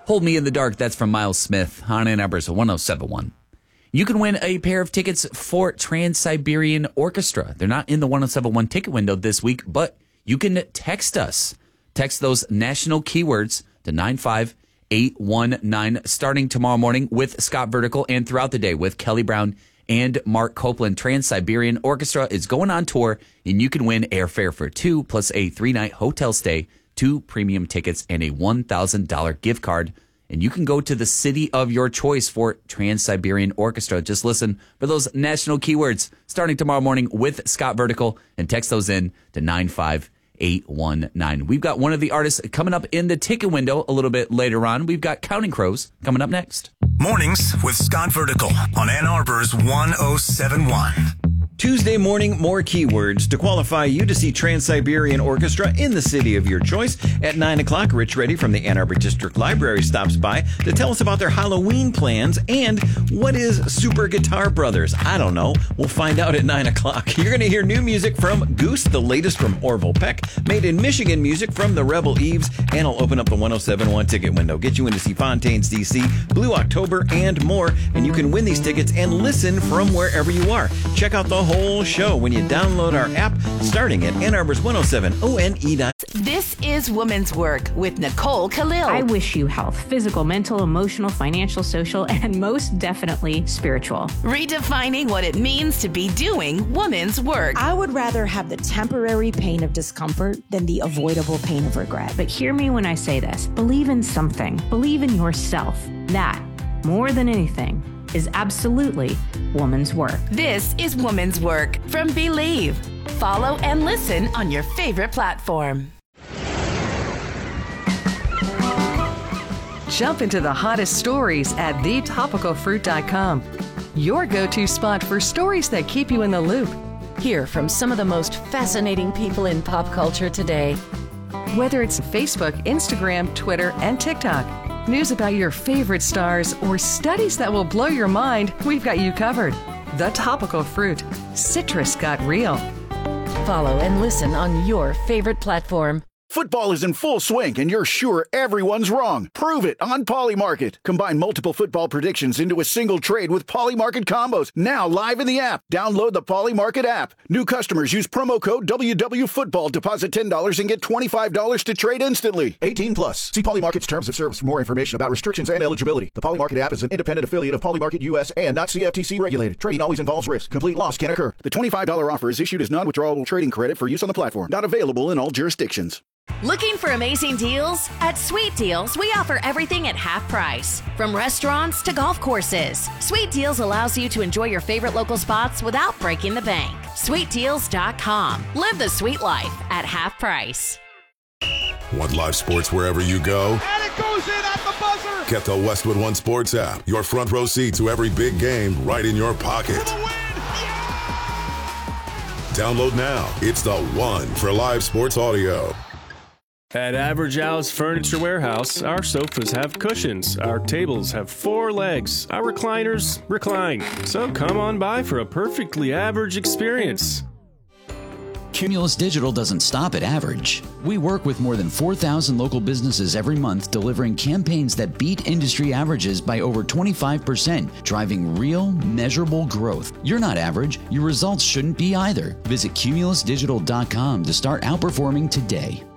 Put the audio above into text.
Hold Me in the Dark, that's from Miles Smith on Ann Arbor's 1071. You can win a pair of tickets for Trans-Siberian Orchestra. They're not in the 1071 ticket window this week, but you can text us. Text those national keywords to 95819 starting tomorrow morning with Scott Vertical and throughout the day with Kelly Brown and Mark Copeland. Trans-Siberian Orchestra is going on tour, and you can win airfare for two plus a 3-night hotel stay, 2 premium tickets, and a $1,000 gift card. And you can go to the city of your choice for Trans-Siberian Orchestra. Just listen for those national keywords starting tomorrow morning with Scott Vertical and text those in to 95819. We've got one of the artists coming up in the ticket window a little bit later on. We've got Counting Crows coming up next. Mornings with Scott Vertical on Ann Arbor's 1071. Tuesday morning, more keywords to qualify you to see Trans-Siberian Orchestra in the city of your choice. At 9 o'clock, Rich Reddy from the Ann Arbor District Library stops by to tell us about their Halloween plans and what is Super Guitar Brothers. I don't know. We'll find out at 9 o'clock. You're going to hear new music from Goose, the latest from Orville Peck, Made in Michigan music from the Rebel Eves, and I'll open up the 1071 ticket window, get you in to see Fontaines DC, Blue October, and more. And you can win these tickets and listen from wherever you are. Check out the whole show when you download our app starting at Ann Arbor's 107one. This is Woman's Work with Nicole Khalil. I wish you health, physical, mental, emotional, financial, social, and most definitely spiritual. Redefining what it means to be doing woman's work. I would rather have the temporary pain of discomfort than the avoidable pain of regret. But hear me when I say this. Believe in something. Believe in yourself. That, more than anything, is absolutely woman's work. This is Woman's Work from Believe. Follow and listen on your favorite platform. Jump into the hottest stories at thetopicalfruit.com. Your go-to spot for stories that keep you in the loop. Hear from some of the most fascinating people in pop culture today. Whether it's Facebook, Instagram, Twitter, and TikTok. News about your favorite stars or studies that will blow your mind, we've got you covered. The Topical Fruit. Citrus got real. Follow and listen on your favorite platform. Football is in full swing, and you're sure everyone's wrong. Prove it on Polymarket. Combine multiple football predictions into a single trade with Polymarket combos. Now live in the app. Download the Polymarket app. New customers use promo code WWFootball. Deposit $10 and get $25 to trade instantly. 18 plus. See Polymarket's terms of service for more information about restrictions and eligibility. The Polymarket app is an independent affiliate of Polymarket US and not CFTC regulated. Trading always involves risk. Complete loss can occur. The $25 offer is issued as non-withdrawable trading credit for use on the platform. Not available in all jurisdictions. Looking for amazing deals? At Sweet Deals, we offer everything at half price. From restaurants to golf courses. Sweet Deals allows you to enjoy your favorite local spots without breaking the bank. SweetDeals.com. Live the sweet life at half price. Want live sports wherever you go? And it goes in at the buzzer! Get the Westwood One Sports app. Your front row seat to every big game right in your pocket. For the win! Yeah! Download now. It's the one for live sports audio. At Average House Furniture Warehouse, our sofas have cushions, our tables have 4 legs, our recliners recline. So come on by for a perfectly average experience. Cumulus Digital doesn't stop at average. We work with more than 4,000 local businesses every month, delivering campaigns that beat industry averages by over 25%, driving real, measurable growth. You're not average. Your results shouldn't be either. Visit cumulusdigital.com to start outperforming today.